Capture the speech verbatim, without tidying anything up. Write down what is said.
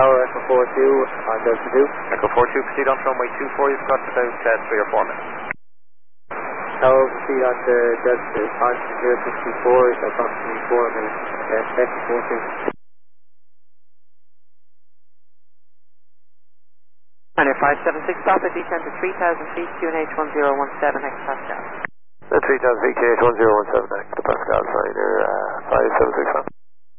Tower, Echo four two, on Delta two. Echo four two, proceed on runway two four, you've got about uh, three or four minutes. Tower, proceed on to Delta, on to zero six two four, approximately four minutes. Uh, Echo four two. Pioneer five seven six, stop at descent to three thousand feet, Q N H one zero one seven, hectopascal. The three thousand feet, Q N H one zero one seven, hectopascal, Pioneer uh, five seven six one.